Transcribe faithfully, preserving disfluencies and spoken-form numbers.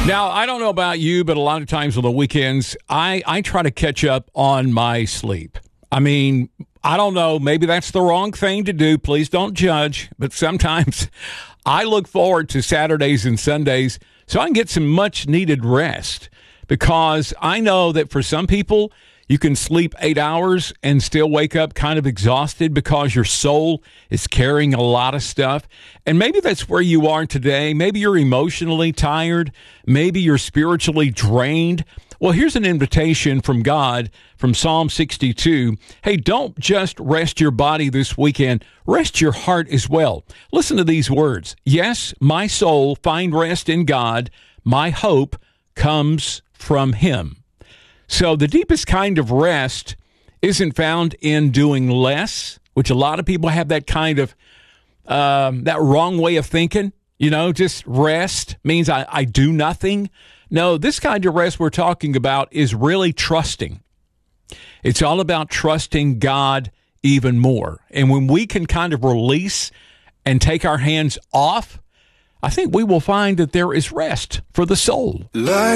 Now, I don't know about you, but a lot of times on the weekends, I, I try to catch up on my sleep. I mean, I don't know, maybe that's the wrong thing to do. Please don't judge. But sometimes I look forward to Saturdays and Sundays so I can get some much needed rest, because I know that for some people, you can sleep eight hours and still wake up kind of exhausted because your soul is carrying a lot of stuff. And maybe that's where you are today. Maybe you're emotionally tired. Maybe you're spiritually drained. Well, here's an invitation from God from Psalm sixty-two. Hey, don't just rest your body this weekend. Rest your heart as well. Listen to these words. Yes, my soul, find rest in God. My hope comes from Him. So the deepest kind of rest isn't found in doing less, which a lot of people have that kind of, um, that wrong way of thinking. You know, just rest means I, I do nothing. No, this kind of rest we're talking about is really trusting. It's all about trusting God even more. And when we can kind of release and take our hands off, I think we will find that there is rest for the soul. Life